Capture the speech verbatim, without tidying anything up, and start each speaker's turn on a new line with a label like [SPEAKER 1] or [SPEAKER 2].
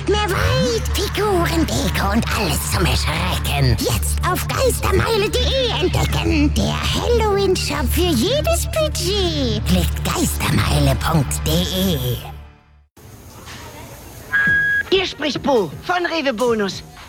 [SPEAKER 1] nicht mehr weit. Figuren, Deko und alles zum Erschrecken. Jetzt auf geistermeile punkt de entdecken. Der Halloween-Shop für jedes Budget. Klickt geistermeile punkt de.
[SPEAKER 2] Hier spricht Bo von Rewe Bonus.